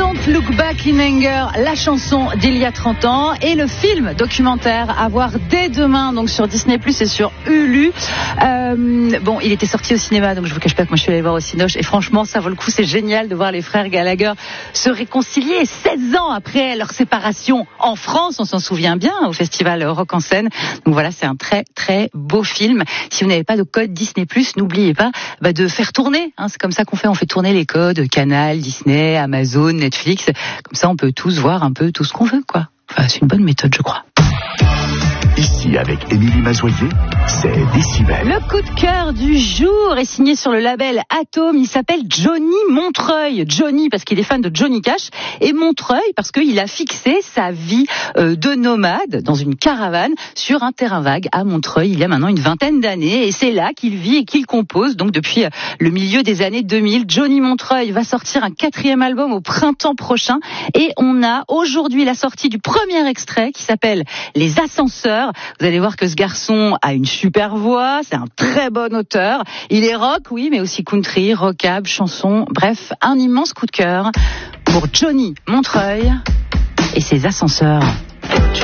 Don't Look Back in Anger, la chanson d'il y a 30 ans, et le film documentaire à voir dès demain, donc sur Disney+, et sur Hulu. Bon, il était sorti au cinéma, donc je vous cache pas que moi je suis allée voir au Cinoche, et franchement, ça vaut le coup, c'est génial de voir les frères Gallagher se réconcilier 16 ans après leur séparation en France, on s'en souvient bien, au festival Rock en Seine. Donc voilà, c'est un très très beau film. Si vous n'avez pas de code Disney+, n'oubliez pas de faire tourner, hein, c'est comme ça qu'on fait tourner les codes Canal, Disney, Amazon, Netflix, comme ça on peut tous voir un peu tout ce qu'on veut, quoi. Enfin, c'est une bonne méthode, je crois. Ici, avec Émilie Mazoyer, c'est Décibel. Le coup de cœur du jour est signé sur le label Atome. Il s'appelle Johnny Montreuil. Johnny parce qu'il est fan de Johnny Cash, et Montreuil parce qu'il a fixé sa vie de nomade dans une caravane sur un terrain vague à Montreuil il y a maintenant une vingtaine d'années, et c'est là qu'il vit et qu'il compose. Donc depuis le milieu des années 2000, Johnny Montreuil va sortir un 4e album au printemps prochain, et on a aujourd'hui la sortie du premier extrait qui s'appelle Les Ascenseurs. Vous allez voir que ce garçon a une super voix, c'est un très bon auteur. Il est rock, oui, mais aussi country, rockab, chanson, bref, un immense coup de cœur pour Johnny Montreuil et ses Ascenseurs.